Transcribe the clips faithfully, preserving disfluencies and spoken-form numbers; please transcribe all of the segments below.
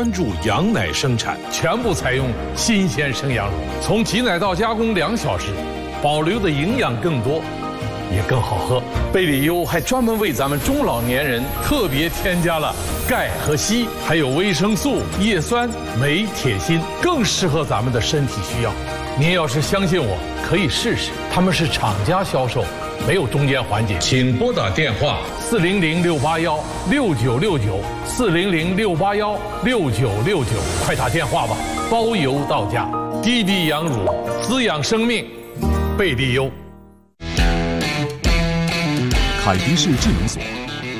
专注羊奶生产，全部采用新鲜生羊乳，从挤奶到加工两小时，保留的营养更多，也更好喝。贝里优还专门为咱们中老年人特别添加了钙和硒，还有维生素、叶酸、镁、铁、锌，更适合咱们的身体需要。您要是相信我，可以试试。他们是厂家销售，没有中间环节。请拨打电话四零零六八幺六九六九四零零六八幺六九六九，快打电话吧，包邮到家。滴滴羊乳，滋养生命，贝利优。 凯迪士智能锁。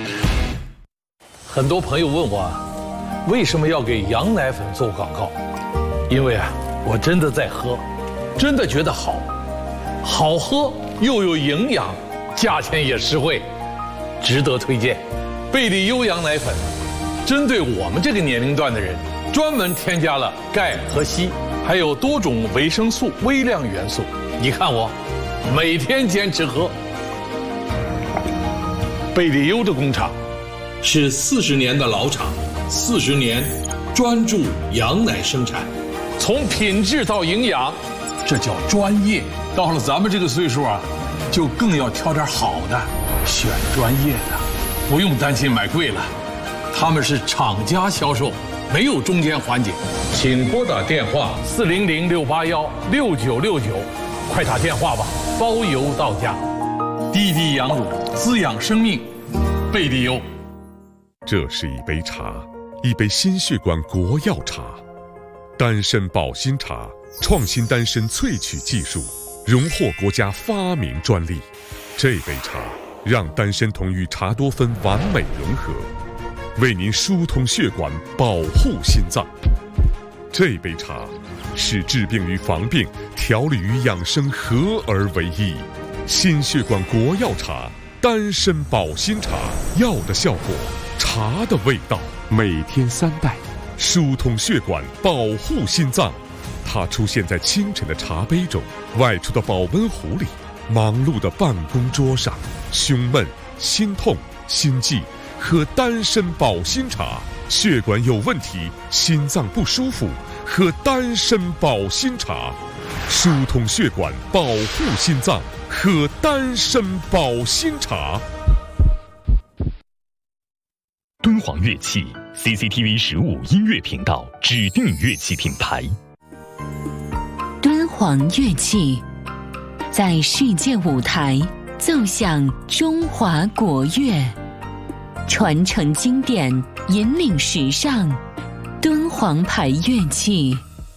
很多朋友问我，为什么要给羊奶粉做广告？因为啊，我真的在喝，真的觉得好，好喝又有营养，价钱也实惠，值得推荐。贝利优羊奶粉针对我们这个年龄段的人，专门添加了钙和硒，还有多种维生素、微量元素。你看我，每天坚持喝。贝利优的工厂是四十年的老厂，四十年专注羊奶生产，从品质到营养，这叫专业。到了咱们这个岁数啊，就更要挑点好的，选专业的，不用担心买贵了。他们是厂家销售，没有中间环节。请拨打电话四零零六八幺六九六九，快打电话吧，包邮到家。滴滴羊乳，滋养生命，贝利优。 这是一杯茶，一杯心血管国药茶，丹参保心茶，创新丹参萃取技术，荣获国家发明专利。这杯茶让丹参酮与茶多酚完美融合，为您疏通血管，保护心脏。这杯茶使治病与防病、调理与养生合而为一。心血管国药茶，丹参保心茶，药的效果，茶的味道，每天三袋，疏通血管，保护心脏。它出现在清晨的茶杯中，外出的保温壶里，忙碌的办公桌上。胸闷、心痛、心悸，喝丹参保心茶；血管有问题、心脏不舒服，喝丹参保心茶。疏通血管，保护心脏，喝丹参保心茶。 敦煌乐器 C C T V 十五音乐频道指定乐器品牌。 敦煌乐器在世界舞台奏响中华国乐，传承经典，引领时尚。敦煌牌乐器。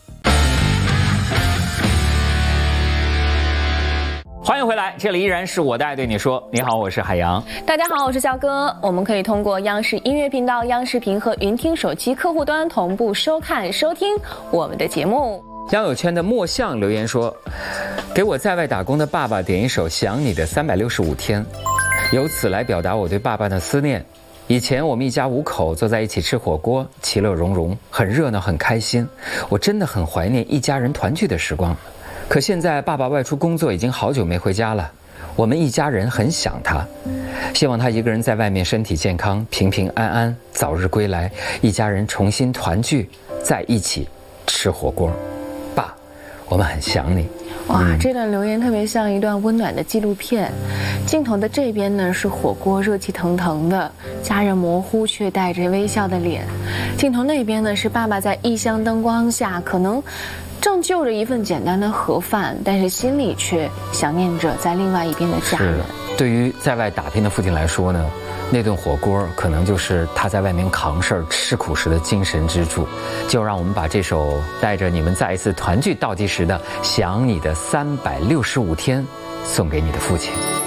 欢迎回来，这里依然是我的爱对你说。你好，我是海洋。 大家好，我是肖哥。我们可以通过央视音乐频道、央视频和云听手机客户端同步收看、收听我们的节目。 交友圈的墨象留言说，给我在外打工的爸爸点一首《想你的三百六十五天》，由此来表达我对爸爸的思念。以前我们一家五口坐在一起吃火锅，其乐融融，很热闹，很开心。我真的很怀念一家人团聚的时光。可现在爸爸外出工作，已经好久没回家了，我们一家人很想他，希望他一个人在外面身体健康，平平安安，早日归来，一家人重新团聚，在一起吃火锅。爸，我们很想你。 哇，嗯、这段留言特别像一段温暖的纪录片。镜头的这边呢是火锅热气腾腾的，家人模糊却带着微笑的脸；镜头那边呢是爸爸在异乡灯光下，可能正就着一份简单的盒饭，但是心里却想念着在另外一边的家人。 对于在外打拼的父亲来说呢，那顿火锅可能就是他在外面扛事儿、吃苦时的精神支柱。就让我们把这首带着你们再一次团聚倒计时的《想你的三百六十五天》送给你的父亲。